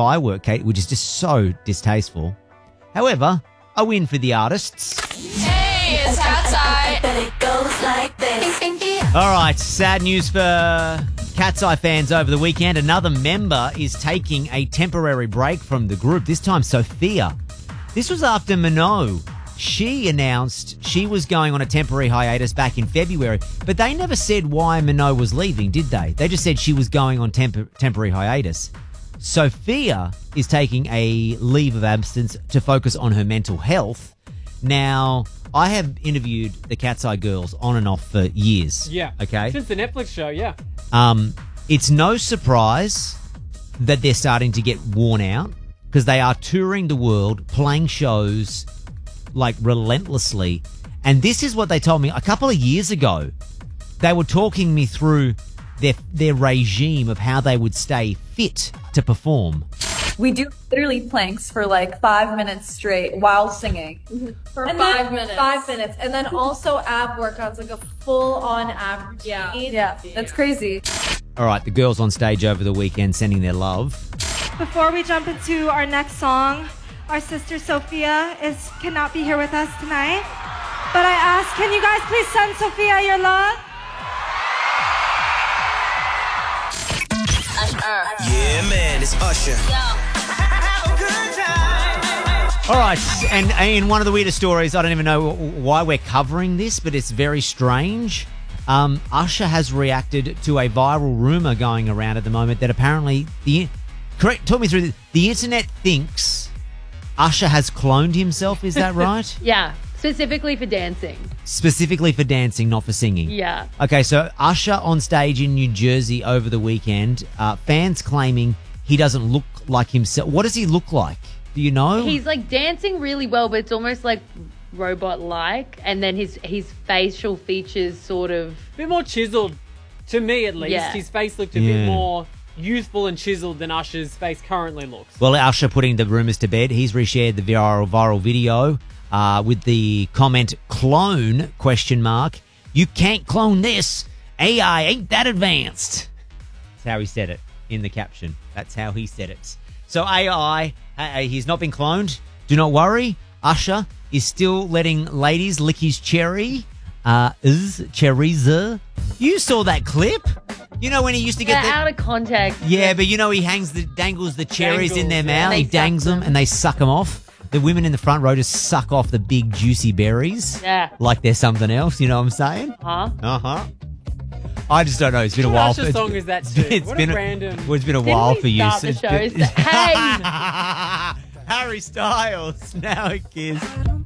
firework, Kate, which is just so distasteful. However, a win for the artists. Hey, it's Cat's Eye. All right, sad news for Cat's Eye fans over the weekend. Another member is taking a temporary break from the group, this time Sophia. This was after Minot. She announced she was going on a temporary hiatus back in February, but they never said why Minot was leaving, did they? They just said she was going on temporary hiatus. Sophia is taking a leave of absence to focus on her mental health. Now, I have interviewed the Cat's Eye girls on and off for years. Yeah. Okay? Since the Netflix show, yeah. It's no surprise that they're starting to get worn out because they are touring the world, playing shows like relentlessly. And this is what they told me a couple of years ago. They were talking me through their regime of how they would stay fit to perform. We do literally planks for like 5 minutes straight while singing. For And 5 then minutes. 5 minutes. And then also ab workouts, like a full-on ab routine. Yeah, that's crazy. All right, the girls on stage over the weekend sending their love. Before we jump into our next song, our sister Sophia cannot be here with us tonight. But I asked, can you guys please send Sophia your love? Yeah, man, it's Usher. All right, and in one of the weirdest stories, I don't even know why we're covering this, but it's very strange. Usher has reacted to a viral rumor going around at the moment that apparently talk me through this. The internet thinks Usher has cloned himself. Is that right? Yeah, specifically for dancing. Specifically for dancing, not for singing. Yeah. Okay, so Usher on stage in New Jersey over the weekend. Fans claiming he doesn't look like himself. What does he look like? Do you know? He's like dancing really well, but it's almost like robot-like, and then his facial features sort of A bit more chiseled, to me at least. Yeah. His face looked a bit more youthful and chiseled than Usher's face currently looks. Well, Usher putting the rumours to bed. He's reshared the viral video with the comment, clone, ? You can't clone this. AI ain't that advanced. That's how he said it in the caption. That's how he said it. So AI, he's not been cloned. Do not worry. Usher is still letting ladies lick his cherries. You saw that clip? You know when he used to get out of context. Yeah, but you know he dangles the cherries in their mouth. He dangs them and they suck them off. The women in the front row just suck off the big juicy berries. Yeah. Like they're something else, you know what I'm saying? Huh? Uh-huh. I just don't know. It's been a What while. Usher song is that too? It's What been a random... Well, it's been a while for you. Start the show. Hey! Harry Styles. Now a kiss.